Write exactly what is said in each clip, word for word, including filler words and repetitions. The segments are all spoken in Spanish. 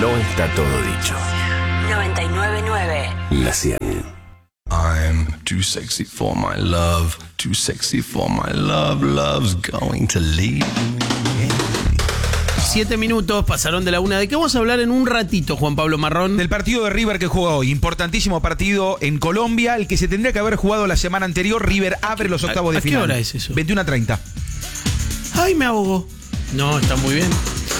No está todo dicho. noventa y nueve punto nueve. La cien. I'm too sexy for my love, too sexy for my love, love's going to leave me. Siete minutos pasaron de la una. ¿De qué vamos a hablar en un ratito, Juan Pablo Marrón? Del partido de River que juega hoy. Importantísimo partido en Colombia, el que se tendría que haber jugado la semana anterior. River abre los octavos de ¿A qué final. hora es eso? veintiuna treinta. Ay, me ahogó. No, está muy bien.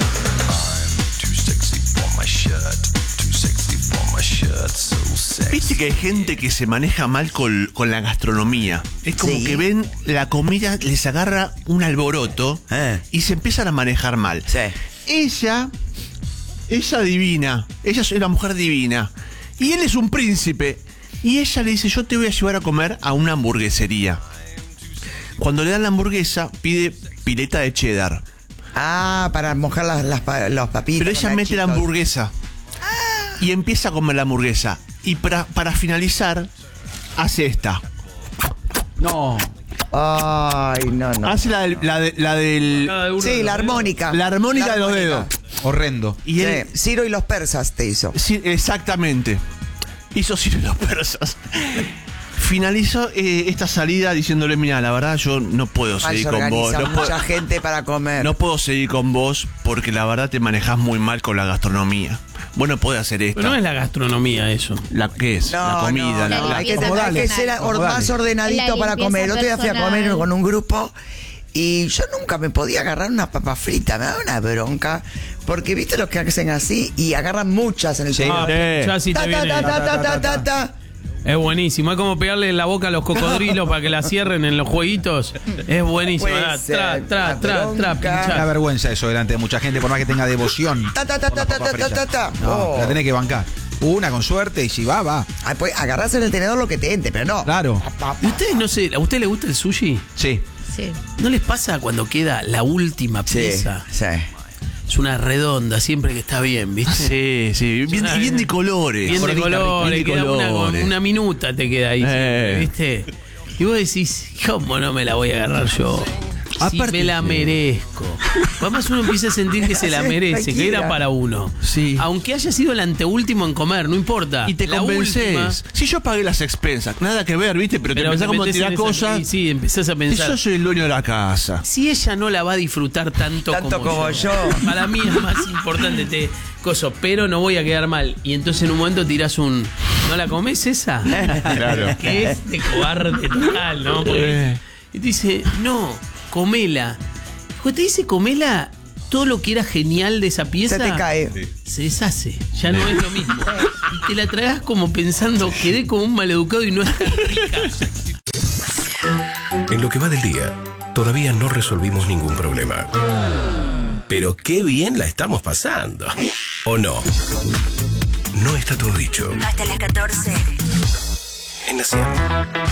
I'm too sexy for my shirt, too sexy for my shirt, so sexy. Viste que hay gente que se maneja mal con, con la gastronomía. Es como Sí. que ven la comida, les agarra un alboroto Eh. y se empiezan a manejar mal. Sí. Ella, ella divina, ella es una mujer divina. Y él es un príncipe. Y ella le dice, yo te voy a llevar a comer a una hamburguesería. Cuando le dan la hamburguesa, pide pileta de cheddar. Ah, para mojar las, las pa- los papitos. Pero ella los mete la nachitos. hamburguesa. Y empieza a comer la hamburguesa. Y para, para finalizar, hace esta. No. Ay, no, no. Hace la del... La, de- la del Cada uno de Sí, los la dedos. armónica. la armónica La de los armónica. dedos. Horrendo. Y él, Sí, Ciro y los persas te hizo. sí, exactamente. Hizo Ciro y los persas. Finalizó eh, esta salida diciéndole, mira, la verdad yo no puedo Mal seguir se con vos. organiza No mucha puedo, gente para comer. no puedo seguir con vos porque la verdad te manejás muy mal con la gastronomía. Vos no podés hacer esto. Pero no es la gastronomía eso. ¿La qué es? No, la comida. no, la, no, la- hay que, limpieza hay que ser personal. or- más ordenadito La para limpieza comer. El otro día fui a comer personal. con un grupo y yo nunca me podía agarrar una papa frita. Me da una bronca. Porque viste los que hacen así y agarran muchas en el Sí. tenedor. Sí. Ya sí Ta, te ta, viene. ta, ta, ta, ta, ta, ta. Es buenísimo. Es como pegarle en la boca a los cocodrilos para que la cierren en los jueguitos. Es buenísimo. Puede Ah, ser, Tra, tra, la tra, tra, bronca. Una pinchar. vergüenza eso delante de mucha gente, por más que tenga devoción. Ta, ta, ta, por la ta, papa ta, ta, frita. ta, ta. No, Oh. la tenés que bancar. Una con suerte y si va, va. Ay, pues agarrás en el tenedor lo que te entre, pero no. Claro. ¿Y ustedes no sé, a usted le gusta el sushi? Sí. Sí. ¿No les pasa cuando queda la última Sí, pieza? sí. Es una redonda, siempre que está bien, ¿viste? Sí, sí. Bien, y bien de colores. Bien de Gordita, colores, bien de queda una, colores. una minuta te queda ahí, Eh. ¿viste? Y vos decís, ¿cómo no me la voy a agarrar yo? Si Aparte, me la sí. merezco. Además uno empieza a sentir que se la Sí, merece, que tranquila. era para uno. Sí. Aunque haya sido el anteúltimo en comer, no importa. Y te La convences. última, Si yo pagué las expensas, nada que ver, ¿viste? Pero, te pero empezás como a metés en tirar esa- cosas. y sí, empezás a Si pensar. yo soy el dueño de la casa. Si ella no la va a disfrutar tanto, Tanto como, como yo. Para mí es más importante te coso, pero no voy a quedar mal. Y entonces en un momento tirás un ¿no la comes esa? Claro. Que es de cobarde total, ¿no? Porque- Eh. y te dice, no, comela. Cuando te dice comela, todo lo que era genial de esa pieza Se te cae. se deshace. Ya no es lo mismo. Y te la tragas como pensando, quedé como un maleducado y no es tan rica. En lo que va del día, todavía no resolvimos ningún problema. Pero qué bien la estamos pasando. ¿O no? No está todo dicho. Hasta las catorce. En la cien.